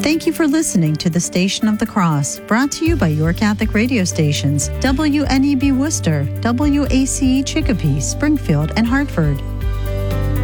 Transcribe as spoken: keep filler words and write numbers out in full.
Thank you for listening to the Station of the Cross, brought to you by your Catholic radio stations, W N E B Worcester, W A C E Chicopee, Springfield, and Hartford.